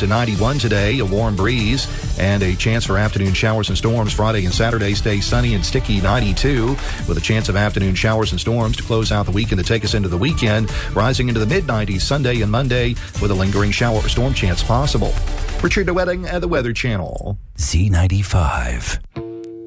to 91 today, a warm breeze, and a chance for afternoon showers and storms. Friday and Saturday stay sunny and sticky, 92, with a chance of afternoon showers and storms to close out the weekend to take us into the weekend, rising into the mid-90s Sunday and Monday with a lingering shower or storm chance possible. Richard DeWetting at the Weather Channel. Z95.